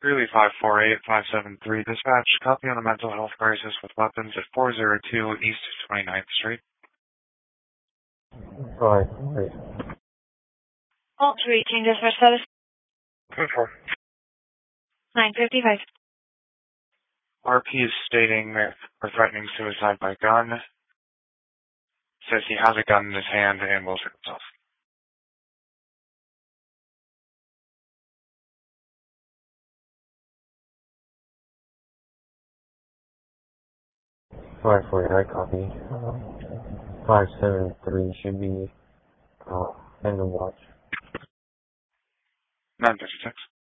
Greeley 548-573, dispatch, copy on a mental health crisis with weapons at 402 East 29th Street. Right. All three changes for service. 24. 955. RP is stating or threatening suicide by gun. Says he has a gun in his hand and will shoot himself. Right for it, I copy. 573 should be end of watch. 956.